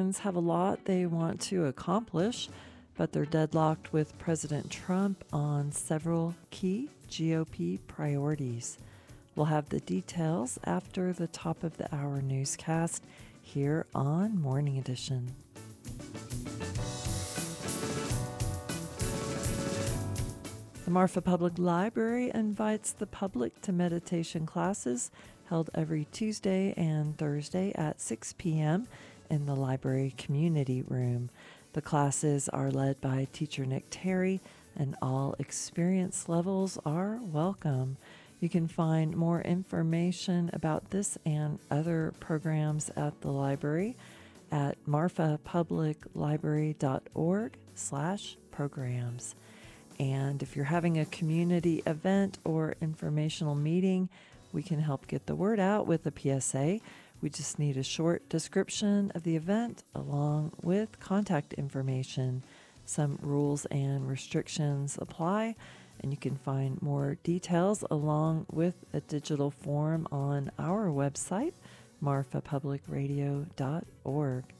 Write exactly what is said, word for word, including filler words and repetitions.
Republicans have a lot they want to accomplish, but they're deadlocked with President Trump on several key G O P priorities. We'll have the details after the top of the hour newscast here on Morning Edition. The Marfa Public Library invites the public to meditation classes held every Tuesday and Thursday at six p.m. in the library community room. The classes are led by teacher Nick Terry, and all experience levels are welcome. You can find more information about this and other programs at the library at marfapubliclibrary.org slash programs. And if you're having a community event or informational meeting, we can help get the word out with a P S A. We just need a short description of the event along with contact information. Some rules and restrictions apply, and you can find more details along with a digital form on our website, marfa public radio dot org.